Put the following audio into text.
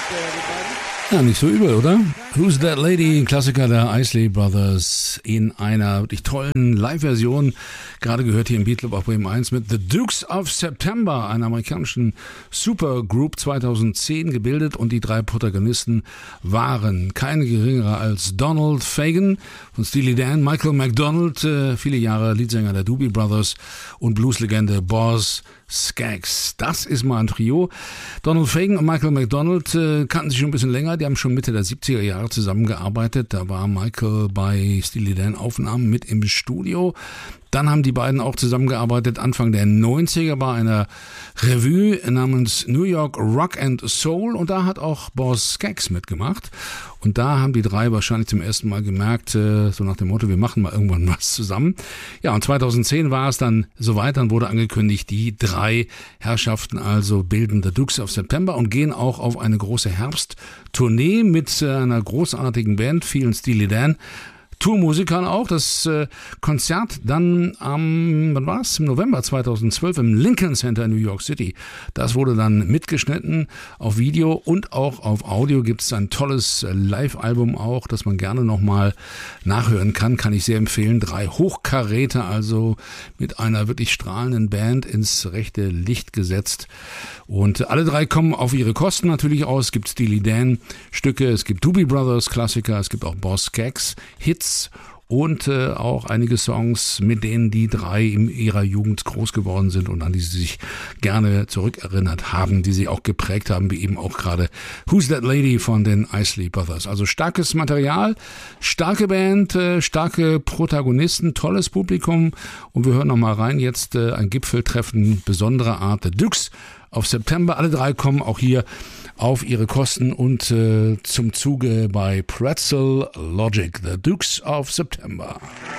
Ja, nicht so übel, oder? Who's That Lady? Klassiker der Isley Brothers in einer wirklich tollen Live-Version. Gerade gehört hier im Beat Club auf Bremen 1 mit The Dukes of September, einer amerikanischen Supergroup 2010 gebildet. Und die drei Protagonisten waren keine geringere als Donald Fagen von Steely Dan, Michael McDonald, viele Jahre Leadsänger der Doobie Brothers und Blueslegende Boz Scaggs. Das ist mal ein Trio. Donald Fagen und Michael McDonald kannten sich schon ein bisschen länger. Die haben schon Mitte der 70er Jahre zusammengearbeitet. Da war Michael bei Steely Dan Aufnahmen mit im Studio. Dann haben die beiden auch zusammengearbeitet Anfang der 90er bei einer Revue namens New York Rock and Soul. Und da hat auch Boz Scaggs mitgemacht. Und da haben die drei wahrscheinlich zum ersten Mal gemerkt, so nach dem Motto, wir machen mal irgendwann was zusammen. Ja, und 2010 war es dann soweit, dann wurde angekündigt, die drei Herrschaften also bilden The Dukes of September und gehen auch auf eine große Herbsttournee mit einer großartigen Band, vielen Steely Dan Tourmusikern auch. Das Konzert dann am, wann war es? Im November 2012 im Lincoln Center in New York City. Das wurde dann mitgeschnitten auf Video und auch auf Audio. Gibt es ein tolles Live-Album auch, das man gerne nochmal nachhören kann ich sehr empfehlen. 3 Hochkaräter, also mit einer wirklich strahlenden Band ins rechte Licht gesetzt. Und alle drei kommen auf ihre Kosten natürlich aus. Es gibt Steely Dan Stücke, es gibt Doobie Brothers Klassiker, es gibt auch Boz Scaggs Hits und auch einige Songs, mit denen die drei in ihrer Jugend groß geworden sind und an die sie sich gerne zurückerinnert haben, die sie auch geprägt haben, wie eben auch gerade Who's That Lady von den Isley Brothers. Also starkes Material, starke Band, starke Protagonisten, tolles Publikum und wir hören nochmal rein, jetzt ein Gipfeltreffen besonderer Art, The Dukes of September. Alle drei kommen auch hier auf ihre Kosten und zum Zuge bei Pretzel Logic, The Dukes of September.